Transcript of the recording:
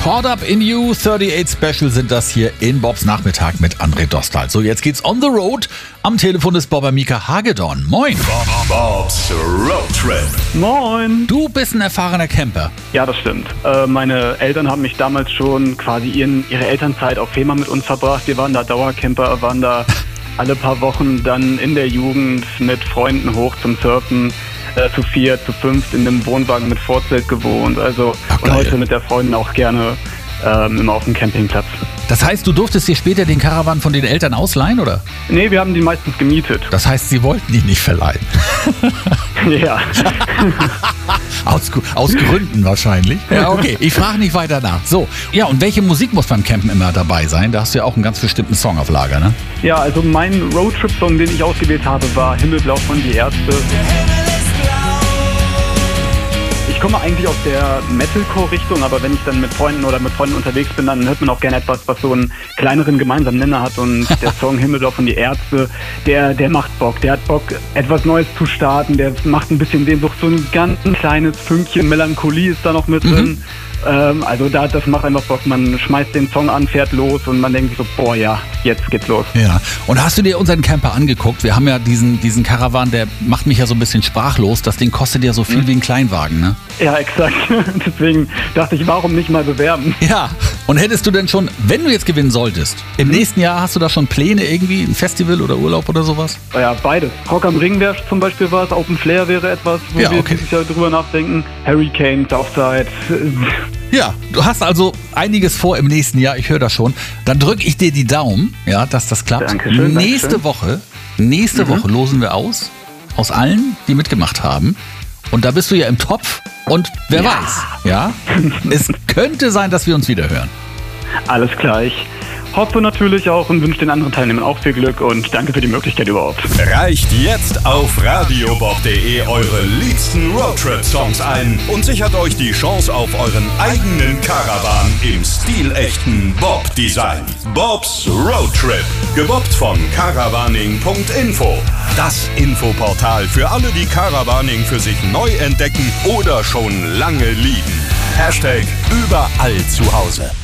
Caught Up in You 38 Special sind das hier in Bobs Nachmittag mit André Dostal. So, jetzt geht's on the road. Am Telefon ist Bobber Mika Hagedorn. Moin. Bobs Road Trip. Moin. Du bist ein erfahrener Camper. Ja, das stimmt. Meine Eltern haben mich damals schon quasi ihre Elternzeit auf Fehmarn mit uns verbracht. Wir waren da Dauercamper, waren da alle paar Wochen dann in der Jugend mit Freunden hoch zum Surfen. Zu 4, zu 5 in einem Wohnwagen mit Vorzelt gewohnt. Also und heute mit der Freundin auch gerne immer auf dem Campingplatz. Das heißt, du durftest dir später den Caravan von den Eltern ausleihen, oder? Nee, wir haben die meistens gemietet. Das heißt, sie wollten ihn nicht verleihen. Ja. Aus Gründen wahrscheinlich. Ja, okay. Ich frage nicht weiter nach. So, ja, und welche Musik muss beim Campen immer dabei sein? Da hast du ja auch einen ganz bestimmten Song auf Lager, ne? Ja, also mein Roadtrip-Song, den ich ausgewählt habe, war Himmelblau von Die Ärzte. Ich komme eigentlich aus der Metalcore-Richtung, aber wenn ich dann mit Freunden unterwegs bin, dann hört man auch gerne etwas, was so einen kleineren gemeinsamen Nenner hat. Und der Song Himmelblau von Die Ärzte, der macht Bock. Der hat Bock, etwas Neues zu starten. Der macht ein bisschen Sehnsucht. So ein ganz kleines Fünkchen Melancholie ist da noch mit drin. Also das macht einfach Bock. Man schmeißt den Song an, fährt los und man denkt sich so, boah ja, jetzt geht's los. Ja, und hast du dir unseren Camper angeguckt? Wir haben ja diesen Caravan, der macht mich ja so ein bisschen sprachlos. Das Ding kostet ja so viel wie ein Kleinwagen, ne? Ja, exakt. Deswegen dachte ich, warum nicht mal bewerben? Ja, und hättest du denn schon, wenn du jetzt gewinnen solltest, im nächsten Jahr hast du da schon Pläne irgendwie, ein Festival oder Urlaub oder sowas? Ja, beides. Rock am Ring wäre zum Beispiel was, Open Flair wäre etwas, wo wir dieses Jahr drüber nachdenken. Hurricane, Southside. Ja, du hast also einiges vor im nächsten Jahr, ich höre das schon. Dann drücke ich dir die Daumen, ja, dass das klappt. Dankeschön. Nächste Woche losen wir aus allen, die mitgemacht haben. Und da bist du ja im Topf und wer weiß, ja, es könnte sein, dass wir uns wieder hören. Alles klar, ich hoffe natürlich auch und wünsche den anderen Teilnehmern auch viel Glück und danke für die Möglichkeit überhaupt. Reicht jetzt auf radiobob.de eure liebsten Roadtrip-Songs ein und sichert euch die Chance auf euren eigenen Caravan im stilechten Bob-Design. Bobs Road Trip, gebobbt von caravaning.info. Das Infoportal für alle, die Caravaning für sich neu entdecken oder schon lange lieben. #überall zu Hause.